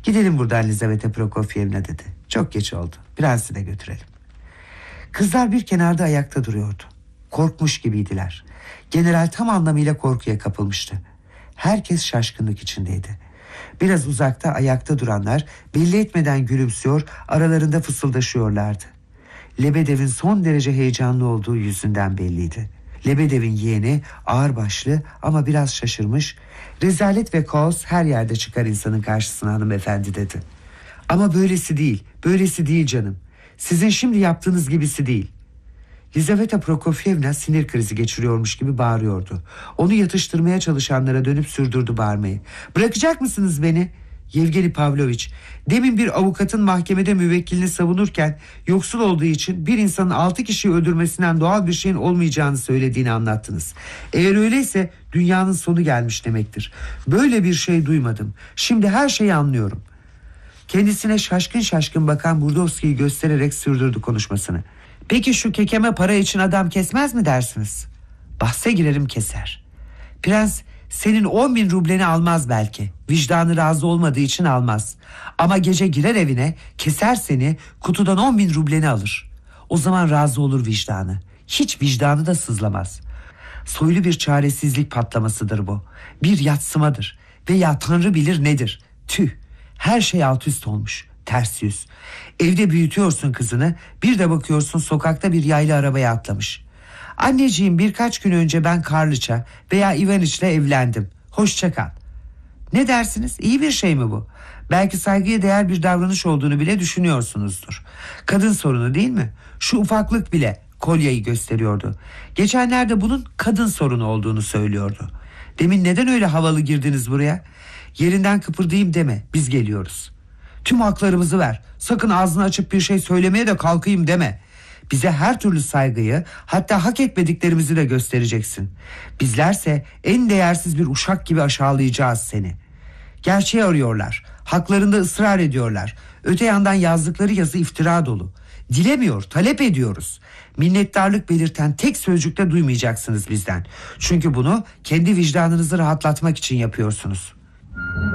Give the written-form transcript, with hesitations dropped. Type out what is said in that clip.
Gidelim buradan Lizaveta Prokofyevna dedi. Çok geç oldu. Prensi de götürelim. Kızlar bir kenarda ayakta duruyordu. Korkmuş gibiydiler. General tam anlamıyla korkuya kapılmıştı. Herkes şaşkınlık içindeydi. Biraz uzakta ayakta duranlar belli etmeden gülümsüyor, aralarında fısıldaşıyorlardı. Lebedev'in son derece heyecanlı olduğu yüzünden belliydi. Lebedev'in yeğeni ağırbaşlı ama biraz şaşırmış, rezalet ve kaos her yerde çıkar insanın karşısına hanımefendi dedi. Ama böylesi değil, böylesi değil canım. Sizin şimdi yaptığınız gibisi değil. Lizaveta Prokofyevna sinir krizi geçiriyormuş gibi bağırıyordu. Onu yatıştırmaya çalışanlara dönüp sürdürdü bağırmayı. Bırakacak mısınız beni? Yevgeni Pavloviç, demin bir avukatın mahkemede müvekkilini savunurken yoksul olduğu için bir insanın 6 kişiyi öldürmesinden doğal bir şeyin olmayacağını söylediğini anlattınız. Eğer öyleyse dünyanın sonu gelmiş demektir. Böyle bir şey duymadım. Şimdi her şeyi anlıyorum. Kendisine şaşkın şaşkın bakan Burdovski'yi göstererek sürdürdü konuşmasını. Peki şu kekeme para için adam kesmez mi dersiniz? Bahse girerim keser. Prens senin 10.000 rubleni almaz belki. Vicdanı razı olmadığı için almaz. Ama gece girer evine, keser seni, kutudan 10.000 rubleni alır. O zaman razı olur vicdanı. Hiç vicdanı da sızlamaz. Soylu bir çaresizlik patlamasıdır bu. Bir yatsımadır. Veya Tanrı bilir nedir. Tüh, her şey alt üst olmuş. Ters yüz. Evde büyütüyorsun kızını, bir de bakıyorsun sokakta bir yaylı arabaya atlamış. Anneciğim, birkaç gün önce ben Karlıça veya Ivaniç'le evlendim. Hoşça kal. Ne dersiniz? İyi bir şey mi bu? Belki saygıya değer bir davranış olduğunu bile düşünüyorsunuzdur. Kadın sorunu değil mi? Şu ufaklık bile, kolyeyi gösteriyordu. Geçenlerde bunun kadın sorunu olduğunu söylüyordu. Demin neden öyle havalı girdiniz buraya? Yerinden kıpırdayım deme, biz geliyoruz. Tüm haklarımızı ver. Sakın ağzını açıp bir şey söylemeye de kalkayım deme. Bize her türlü saygıyı, hatta hak etmediklerimizi de göstereceksin. Bizlerse en değersiz bir uşak gibi aşağılayacağız seni. Gerçeği arıyorlar. Haklarında ısrar ediyorlar. Öte yandan yazdıkları yazı iftira dolu. Dilemiyor, talep ediyoruz. Minnettarlık belirten tek sözcük de duymayacaksınız bizden. Çünkü bunu kendi vicdanınızı rahatlatmak için yapıyorsunuz.